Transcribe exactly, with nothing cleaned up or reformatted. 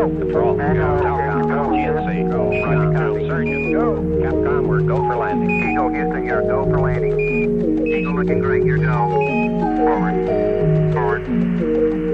Control. Go. Telcom, go. G N C. Go. Roger, copy. Surgeon, go. Capcom, we're go for landing. Eagle, Houston, you're go for landing. Eagle looking great, you're go. Forward.